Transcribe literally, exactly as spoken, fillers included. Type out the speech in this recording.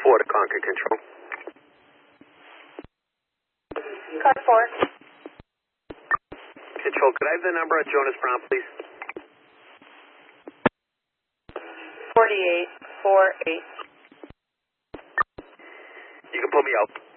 four to Concord Control. Car four. Control, could I have the number on Jonas Brown, please? forty-eight four eight. You can put me out.